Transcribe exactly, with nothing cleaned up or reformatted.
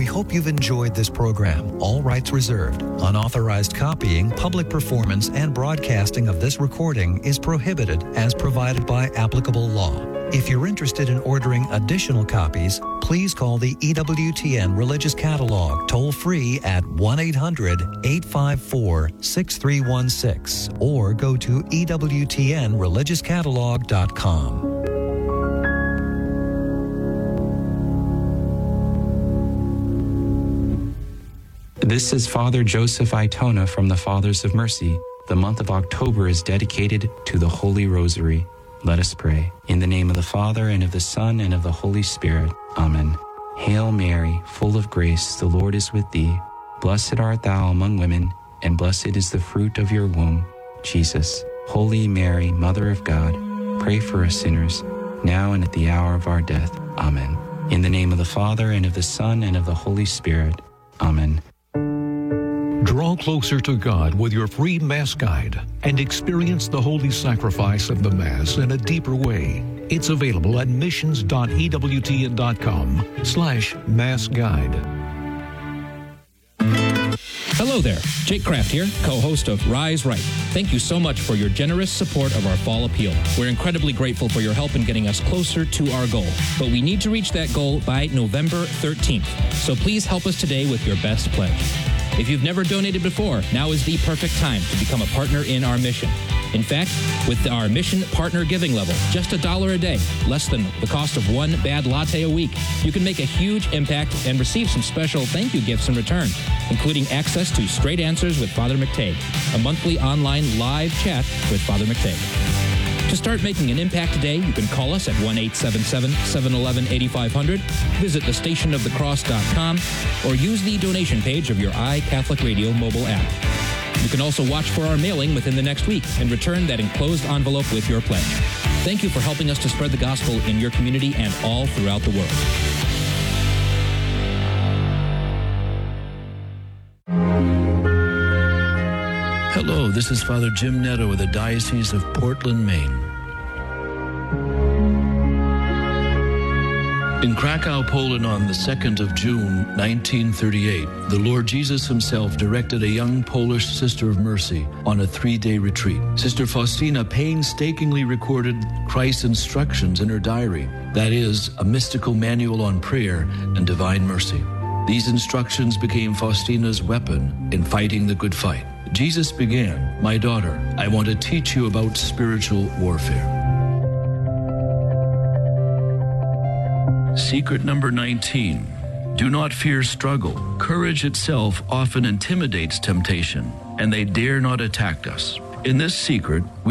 We hope you've enjoyed this program. All rights reserved. Unauthorized copying, public performance, and broadcasting of this recording is prohibited as provided by applicable law. If you're interested in ordering additional copies, please call the E W T N Religious Catalog toll-free at one eight hundred, eight five four, six three one six or go to E W T N religious catalog dot com. This is Father Joseph Itona from the Fathers of Mercy. The month of October is dedicated to the Holy Rosary. Let us pray. In the name of the Father, and of the Son, and of the Holy Spirit. Amen. Hail Mary, full of grace, the Lord is with thee. Blessed art thou among women, and blessed is the fruit of your womb, Jesus. Holy Mary, Mother of God, pray for us sinners, now and at the hour of our death. Amen. In the name of the Father, and of the Son, and of the Holy Spirit. Amen. Draw closer to God with your free Mass Guide and experience the holy sacrifice of the Mass in a deeper way. It's available at missions dot E W T N dot com slash Mass Guide. Hello there, Jake Kraft here, co-host of Rise Right. Thank you so much for your generous support of our fall appeal. We're incredibly grateful for your help in getting us closer to our goal. But we need to reach that goal by November thirteenth. So please help us today with your best pledge. If you've never donated before, now is the perfect time to become a partner in our mission. In fact, with our mission partner giving level, just a dollar a day, less than the cost of one bad latte a week, you can make a huge impact and receive some special thank you gifts in return, including access to Straight Answers with Father McTague, a monthly online live chat with Father McTague. To start making an impact today, you can call us at one eight seven seven, seven one one, eight five zero zero, visit the station of the cross dot com, or use the donation page of your iCatholic Radio mobile app. You can also watch for our mailing within the next week and return that enclosed envelope with your pledge. Thank you for helping us to spread the gospel in your community and all throughout the world. Hello, this is Father Jim Netto with the Diocese of Portland, Maine. In Krakow, Poland, on the second of June, nineteen thirty-eight, the Lord Jesus himself directed a young Polish Sister of Mercy on a three-day retreat. Sister Faustina painstakingly recorded Christ's instructions in her diary, that is, a mystical manual on prayer and divine mercy. These instructions became Faustina's weapon in fighting the good fight. Jesus began, "My daughter, I want to teach you about spiritual warfare." Secret number nineteen. Do not fear struggle. Courage itself often intimidates temptation, and they dare not attack us. In this secret, we